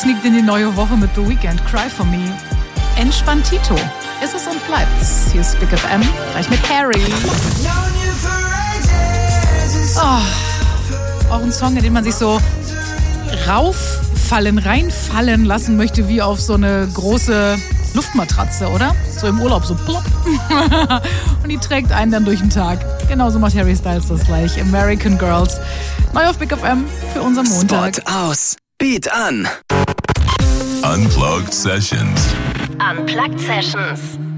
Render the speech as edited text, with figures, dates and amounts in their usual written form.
Sneakt in die neue Woche mit The Weeknd, Cry For Me. Entspanntito ist es und bleibt's. Hier ist Big FM, gleich mit Harry. Oh, auch ein Song, in den man sich so reinfallen lassen möchte, wie auf so eine große Luftmatratze, oder? So im Urlaub, so plopp. Und die trägt einen dann durch den Tag. Genauso macht Harry Styles das gleich. American Girls. Neu auf Big FM für unseren Montag. Spot aus. Beat an. Unplugged Sessions. Unplugged Sessions.